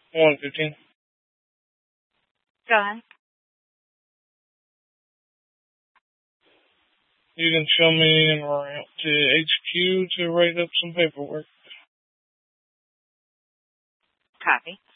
115. Go ahead. You can show me en route to HQ to write up some paperwork. Copy.